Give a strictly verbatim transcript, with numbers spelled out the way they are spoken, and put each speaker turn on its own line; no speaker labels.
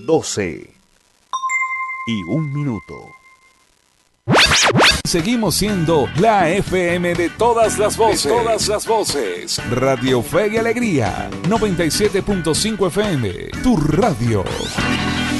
doce y un minuto.
Seguimos siendo la F M de todas las voces. De todas las voces. Radio Fe y Alegría. noventa y siete punto cinco F M. Tu radio.